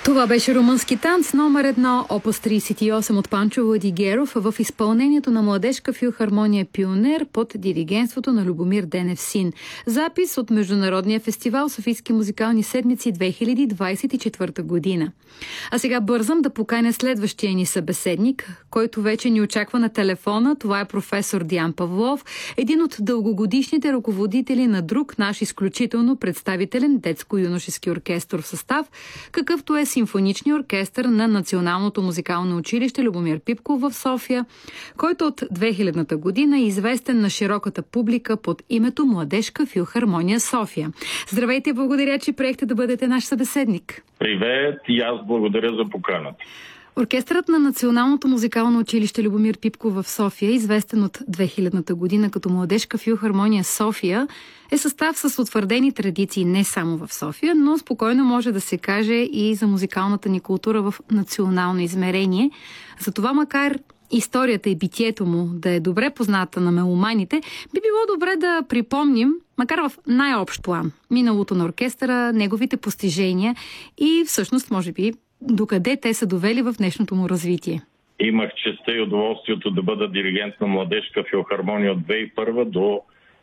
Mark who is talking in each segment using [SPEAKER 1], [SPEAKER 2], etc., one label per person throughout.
[SPEAKER 1] Това беше румънски танц номер 1, опус 38 от Панчо Владигеров в изпълнението на Младежка филхармония Пионер под диригентството на Любомир Денев син. Запис от Международния фестивал Софийски музикални седмици 2024 година. А сега бързам да поканя следващия ни събеседник, който вече ни очаква на телефона. Това е професор Диан Павлов, един от дългогодишните ръководители на друг наш изключително представителен детско-юношески оркестър в състав, какъвто е Симфоничния оркестър на Националното музикално училище Любомир Пипков в София, който от 2000-та година е известен на широката публика под името Младежка филхармония София. Здравейте, благодаря, че приехте да бъдете наш събеседник.
[SPEAKER 2] Привет и аз благодаря за поканата.
[SPEAKER 1] Оркестърът на Националното музикално училище Любомир Пипков в София, известен от 2000-та година като Младежка филхармония София, е състав с утвърдени традиции не само в София, но спокойно може да се каже и за музикалната ни култура в национално измерение. Затова, макар историята и битието му да е добре позната на меломаните, би било добре да припомним, макар в най-общ план, миналото на оркестъра, неговите постижения и всъщност, може би, докъде те са довели в днешното му развитие.
[SPEAKER 2] Имах честта и удоволствието да бъда диригент на Младежка филхармония от 2001 до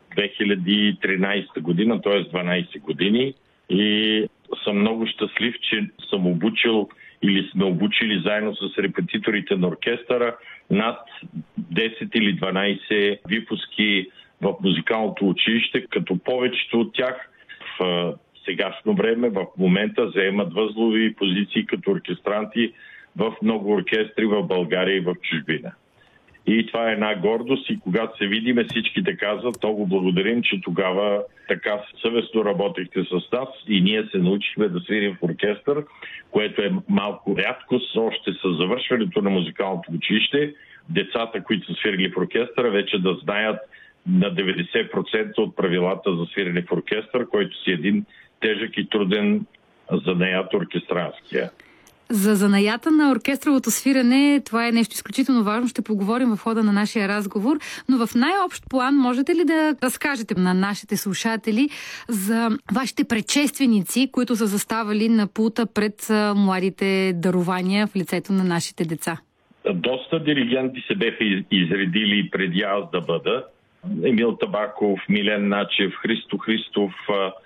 [SPEAKER 2] 2013 година, т.е. 12 години. И съм много щастлив, че съм обучил или сме обучили заедно с репетиторите на оркестъра над 10 или 12 випуски в музикалното училище, като повечето от тях в сегашно време, в момента заемат възлови позиции като оркестранти в много оркестри в България и в чужбина. И това е една гордост и когато се видиме, всички те казват, много благодарим, че тогава така съвестно работехте с нас и ние се научихме да свирим в оркестър, което е малко рядкост още с завършването на музикалното училище. Децата, които са свирили в оркестъра, вече да знаят на 90% от правилата за свирене в оркестър, който си един тежък и труден занаят оркестранския.
[SPEAKER 1] За занаята на оркестровото свирене това е нещо изключително важно. Ще поговорим в хода на нашия разговор, но в най-общ план можете ли да разкажете на нашите слушатели за вашите предшественици, които са заставали на пулта пред младите дарования в лицето на нашите деца?
[SPEAKER 2] Доста диригенти се бяха изредили преди аз да бъда. Емил Табаков, Милен Начев, Христо Христов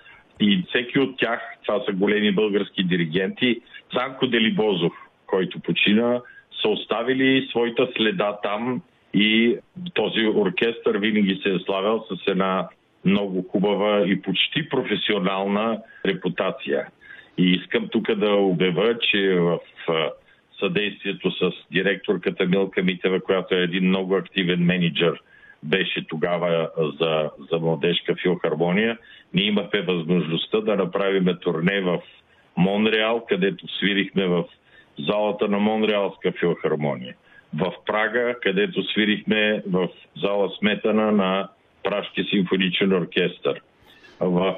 [SPEAKER 2] и всеки от тях, това са големи български диригенти. Цанко Делибозов, който почина, са оставили своята следа там и този оркестър винаги се е славял с една много хубава и почти професионална репутация. И искам тук да обявя, че в съдействието с директорката Милка Митева, която е един много активен менеджер, беше тогава за Младежка филхармония, ние имахме възможността да направим турне в Монреал, където свирихме в залата на Монреалска филхармония. В Прага, където свирихме в зала Сметана на Пражки симфоничен оркестър. В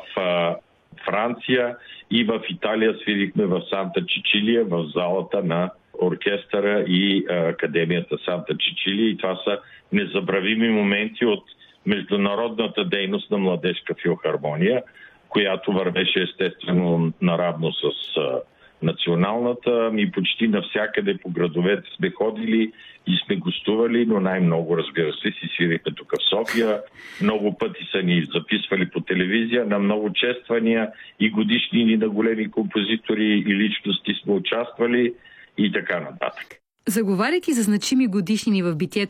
[SPEAKER 2] Франция и в Италия свирихме в Санта Чичилия, в залата на оркестъра и Академията Санта Чичилия. И това са незабравими моменти от международната дейност на Младежка филхармония, която вървеше естествено наравно с националната. И почти навсякъде по градовете сме ходили и сме гостували, но най-много, разбира се, си свирихме тук в София. Много пъти са ни записвали по телевизия, на много чествания и годишнини на големи композитори и личности сме участвали и така нататък.
[SPEAKER 1] Заговаряйки за значими годишнини в битието